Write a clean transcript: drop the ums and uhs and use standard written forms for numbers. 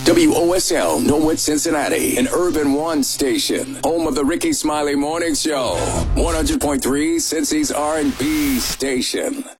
WOSL, Norwood, Cincinnati, an Urban One station, home of the Ricky Smiley Morning Show, 100.3 Cincy's R&B station.